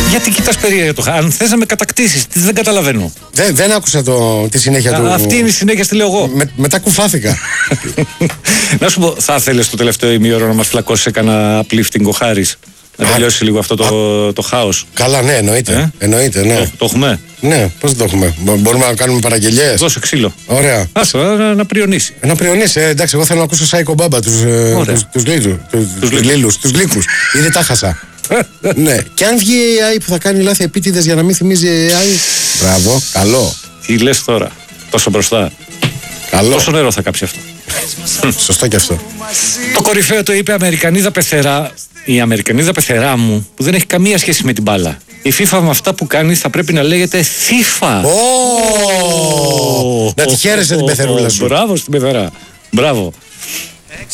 Γιατί κοιτάς περίεργα το χάος? Αν θες να με κατακτήσεις, δεν καταλαβαίνω. Δεν άκουσα τη συνέχεια του. Αυτή είναι η συνέχεια, στη λέω εγώ. Μετά κουφάθηκα. Να σου πω, θα ήθελες το τελευταίο ημίωρο να μας φλακώσει κανένα uplifting ο Χάρης? Να τελειώσει λίγο αυτό το χάος. Καλά, ναι, εννοείται. Εννοείται, ναι. Το έχουμε. Ναι, πώς το έχουμε? Μπορούμε να κάνουμε παραγγελίες? Δώσε ξύλο. Ωραία. Άσε να πριονίσει. Να πριονίσει, εντάξει, εγώ θέλω να ακούσω Σάικο Μπάμπα, τους λύκους. Ήδη τα χάσα. Ναι. Και αν βγει η AI που θα κάνει λάθη επίτηδες για να μην θυμίζει AI. Μπράβο, καλό. Τι λες τώρα, τόσο μπροστά? Καλό. Πόσο νερό θα κάψει αυτό? Σωστό και αυτό. Το κορυφαίο το είπε Αμερικανίδα πεθερά. Η Αμερικανίδα πεθερά μου, που δεν έχει καμία σχέση με την μπάλα. Η FIFA με αυτά που κάνει θα πρέπει να λέγεται FIFA. Να τη χαίρεσαι την πεθερούλα σου. Μπράβο στην πεθερά. Μπράβο.